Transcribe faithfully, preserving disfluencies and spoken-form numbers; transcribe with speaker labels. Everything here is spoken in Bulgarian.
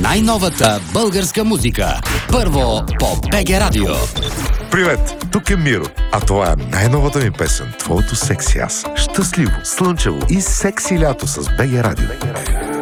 Speaker 1: най-новата българска музика. Първо по БГ Радио.
Speaker 2: Привет, тук е Миро, а това е най-новата ми песен «Твоето секси аз». Щастливо, слънчево и секси лято с БГ Радио.